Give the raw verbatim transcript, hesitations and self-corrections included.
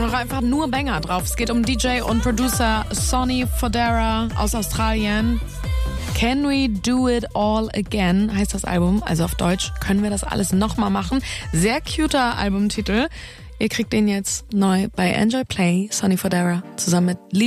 höre einfach nur Banger drauf. Es geht um D J und Producer Sonny Fodera aus Australien. Can We Do It All Again heißt das Album. Also auf Deutsch, können wir das alles nochmal machen. Sehr cuter Albumtitel. Ihr kriegt den jetzt neu bei Enjoy Play, Sonny Fodera, zusammen mit Liebe